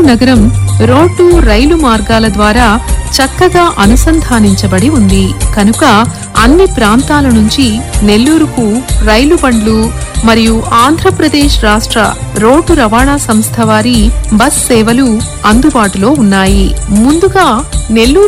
నెల్లూరు నగరం road rail మార్గాల ద్వారా చక్కగా అనుసంధానించబడి ఉంది కనుక అన్ని ప్రాంతాల నుంచి నెల్లూరుకు రైలు బండ్లు మరియు ఆంధ్రప్రదేశ్ రాష్ట్ర రోడ్డు రవాణా సంస్థ వారి బస్ సేవలు అందుబాటులో ఉన్నాయి. ముందుగా నెల్లూరు